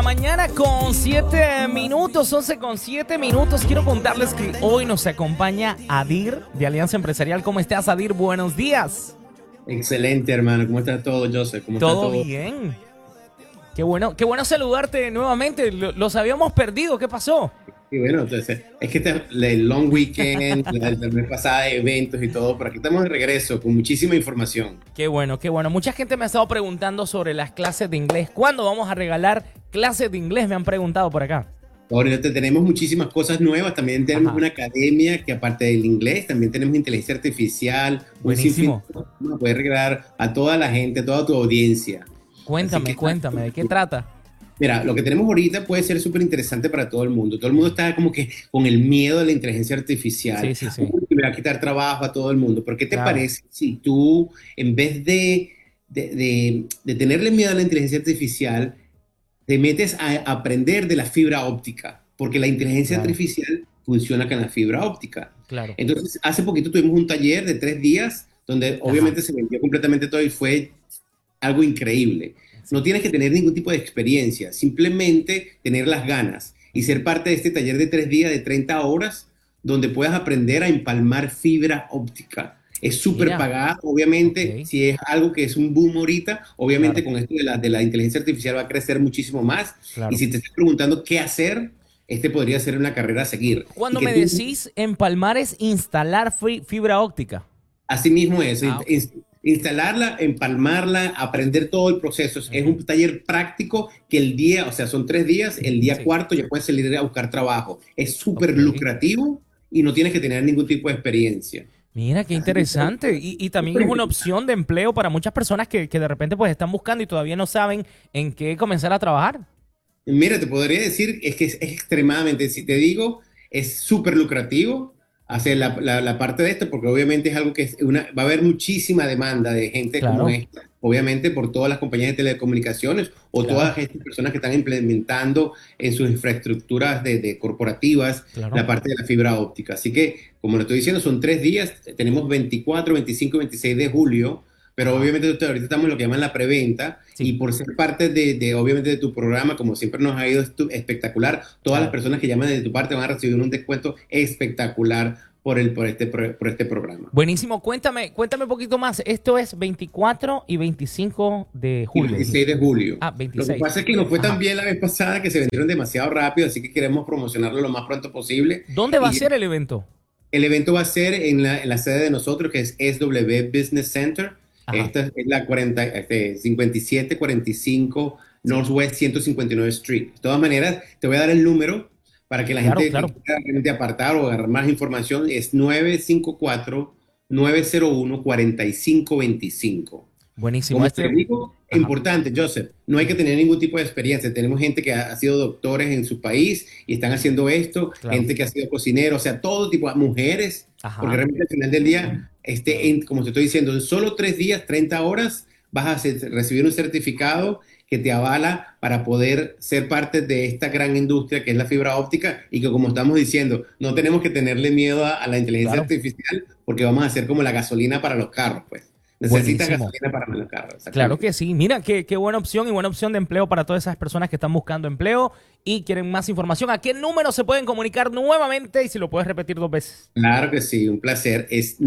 mañana con 7 minutos, 11 con 7 minutos. Quiero contarles que hoy nos acompaña Adir de Alianza Empresarial. ¿Cómo estás, Adir? Buenos días. Excelente, hermano. ¿Cómo está todo, Joseph? ¿Cómo está ¿Todo todo? bien? Qué bueno saludarte nuevamente. Los habíamos perdido. ¿Qué pasó? Y bueno, entonces, es que el long weekend, la mes pasada de eventos y todo, pero aquí estamos de regreso con muchísima información. Qué bueno, qué bueno. Mucha gente me ha estado preguntando sobre las clases de inglés. ¿Cuándo vamos a regalar clases de inglés? Me han preguntado por acá. Ahorita tenemos muchísimas cosas nuevas. También tenemos Ajá. una academia que, aparte del inglés, también tenemos inteligencia artificial. Buenísimo. Vamos a poder regalar a toda la gente, a toda tu audiencia. Cuéntame, ¿de qué trata? Mira, lo que tenemos ahorita puede ser súper interesante para todo el mundo. Todo el mundo está como que con el miedo de la inteligencia artificial. Sí. Uy, que me va a quitar trabajo a todo el mundo. ¿Pero qué te Claro. parece si tú, en vez de tenerle miedo a la inteligencia artificial, te metes a aprender de la fibra óptica? Porque la inteligencia Claro, artificial funciona con la fibra óptica. claro. Entonces, hace poquito tuvimos un taller de 3 días donde Ajá. obviamente se vendió completamente todo y fue algo increíble. No Sí. tienes que tener ningún tipo de experiencia, simplemente tener las ganas y ser parte de este taller de 3 días de 30 horas donde puedas aprender a empalmar fibra óptica. Es súper Mira, pagada, obviamente, ok, si es algo que es un boom ahorita, obviamente claro, con esto de la inteligencia artificial va a crecer muchísimo más. Y claro. si te estás preguntando qué hacer, este podría ser una carrera a seguir. Y Cuando que me tú, decís empalmar es instalar fibra óptica. así mismo es, Ah, ok. instalarla, empalmarla, aprender todo el proceso. Es Ujú. un taller práctico que el día, o sea, son 3 días, el día Sí, cuarto ya puedes salir a buscar trabajo. Es súper ok. lucrativo y no tienes que tener ningún tipo de experiencia. Mira, qué Así que interesante. Y también es una opción de empleo para muchas personas que de repente pues están buscando y todavía no saben en qué comenzar a trabajar. mira, te podría decir, es que es extremadamente, si te digo, es súper lucrativo hacer la parte de esto, porque obviamente es algo que va a haber muchísima demanda de gente como Claro, esta, obviamente por todas las compañías de telecomunicaciones o claro, todas estas personas que están implementando en sus infraestructuras de corporativas la claro. parte de la fibra óptica. Así que, como lo estoy diciendo, son 3 días, tenemos 24, 25 y 26 de julio. Pero Ajá. obviamente ahorita estamos en lo que llaman la preventa y Sí, por ser parte obviamente de tu programa, como siempre nos ha ido espectacular, todas las claro. personas que llaman de tu parte van a recibir un descuento espectacular por este programa. Buenísimo. Cuéntame un poquito más. Esto es 24 y 25 de Y julio, 26 dijiste. de julio. Ah, Lo que 26. pasa es que nos fue tan Ajá. bien la vez pasada que se vendieron demasiado rápido, así que queremos promocionarlo lo más pronto posible. ¿Dónde va a Y ser el evento? el evento va a ser en la sede de nosotros, que es SW Business Center. Ajá. Esta es la 5745 Sí. Northwest 159 Street. De todas maneras, te voy a dar el número para que la Claro, gente que claro. quiera realmente apartar o agarrar más información. Es 954-901-4525. Buenísimo. Como te digo, Ajá. importante, Joseph, no hay que tener ningún tipo de experiencia. Tenemos gente que ha sido doctores en su país y están haciendo esto, Claro. gente que ha sido cocinero, o sea, todo tipo de mujeres, porque Ajá. realmente al final del día, como te estoy diciendo, en solo 3 días, 30 horas, vas a recibir un certificado que te avala para poder ser parte de esta gran industria que es la fibra óptica y que, como estamos diciendo, no tenemos que tenerle miedo a la inteligencia Claro. artificial porque vamos a hacer como la gasolina para los carros, pues. Necesitas Buenísimo. gasolina para los carros, Claro que exactamente. sí. Mira, qué buena opción y buena opción de empleo para todas esas personas que están buscando empleo y quieren más información. ¿A qué número se pueden comunicar nuevamente? Y si lo puedes repetir 2 veces. Claro que sí, un placer. Es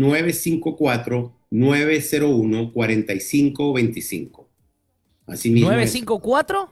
954-901-4525. Así mismo Nueve es. cinco cuatro.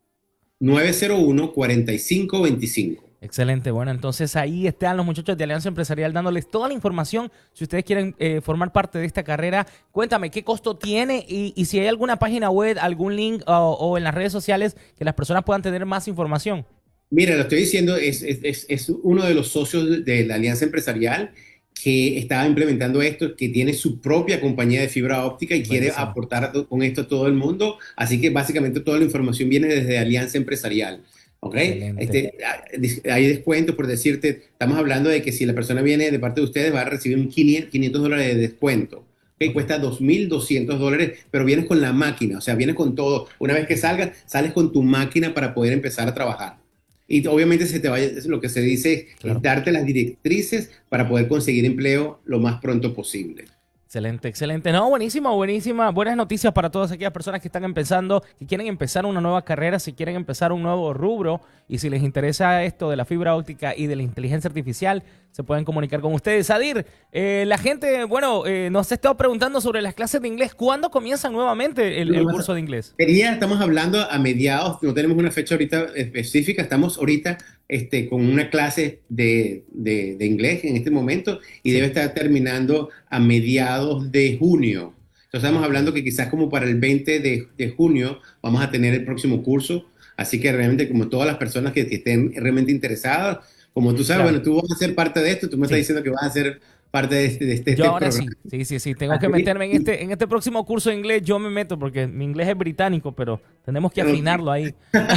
901-4525. Excelente, bueno, entonces ahí están los muchachos de Alianza Empresarial dándoles toda la información. Si ustedes quieren formar parte de esta carrera, cuéntame qué costo tiene y si hay alguna página web, algún link o en las redes sociales que las personas puedan tener más información. Mira, lo estoy diciendo, es uno de los socios de la Alianza Empresarial que está implementando esto, que tiene su propia compañía de fibra óptica y quiere Buenísimo. aportar con esto a todo el mundo. Así que básicamente toda la información viene desde Alianza Empresarial. ¿Ok? Excelente. Hay descuentos, por decirte, estamos hablando de que si la persona viene de parte de ustedes va a recibir un $500 de descuento. ¿Ok? Ok. Cuesta $2,200, pero vienes con la máquina, o sea, vienes con todo. Una vez que salgas, sales con tu máquina para poder empezar a trabajar. Y obviamente se te vaya, lo que se dice es Claro. darte las directrices para poder conseguir empleo lo más pronto posible. Excelente, excelente. No, buenísima, buenísima. Buenas noticias para todas aquellas personas que están empezando, que quieren empezar una nueva carrera, si quieren empezar un nuevo rubro y si les interesa esto de la fibra óptica y de la inteligencia artificial, se pueden comunicar con ustedes. Adir, la gente, bueno, nos ha estado preguntando sobre las clases de inglés. ¿Cuándo comienzan nuevamente el curso de inglés? Estamos hablando a mediados, no tenemos una fecha ahorita específica, estamos ahorita con una clase de inglés en este momento y debe estar terminando a mediados de junio. Entonces estamos hablando que quizás como para el 20 de junio vamos a tener el próximo curso, así que realmente como todas las personas que estén realmente interesadas, como tú sabes, bueno, tú vas a ser parte de esto, tú me estás diciendo que vas a ser parte de este Yo ahora programa. sí, tengo que meterme en este próximo curso de inglés, yo me meto porque mi inglés es británico, pero tenemos que afinarlo ahí.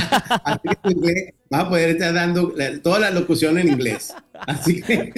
Así que tu inglés, vas a poder estar dando toda la locución en inglés. Así que...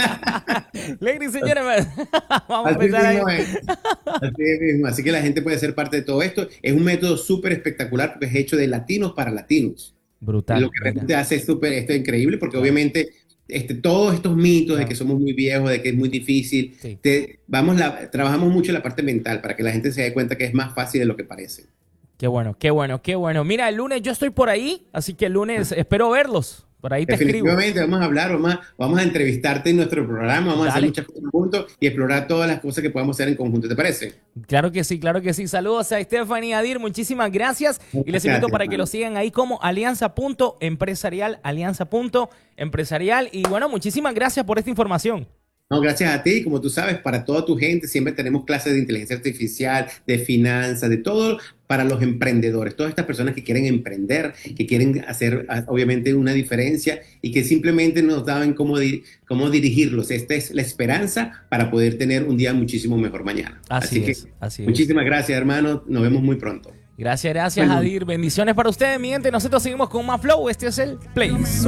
Ladies and gentlemen, vamos a Así empezar ahí. mismo es. Así mismo. Así que la gente puede ser parte de todo esto. Es un método súper espectacular porque es hecho de latinos para latinos. Brutal. Lo que realmente hace esto es increíble porque obviamente todos estos mitos de que somos muy viejos, de que es muy difícil, Sí. trabajamos mucho en la parte mental para que la gente se dé cuenta que es más fácil de lo que parece. Qué bueno, qué bueno, qué bueno. Mira, el lunes yo estoy por ahí, así que el lunes espero verlos. Por ahí te escribo. Definitivamente vamos a hablar, vamos a entrevistarte en nuestro programa, vamos a hacer muchas cosas juntos y explorar todas las cosas que podamos hacer en conjunto, ¿te parece? Claro que sí, claro que sí. Saludos a Stephanie Adir, muchísimas gracias. Y les invito para que lo sigan ahí como alianza.empresarial, alianza.empresarial. Y bueno, muchísimas gracias por esta información. No, gracias a ti. Como tú sabes, para toda tu gente siempre tenemos clases de inteligencia artificial, de finanzas, de todo para los emprendedores. Todas estas personas que quieren emprender, que quieren hacer obviamente una diferencia y que simplemente nos saben cómo dirigirlos. Esta es la esperanza para poder tener un día muchísimo mejor mañana. Así que es. Muchísimas gracias, hermano. Nos vemos muy pronto. Gracias, Adir. Bendiciones para ustedes, mi gente. Nosotros seguimos con más Flow. Este es el Play.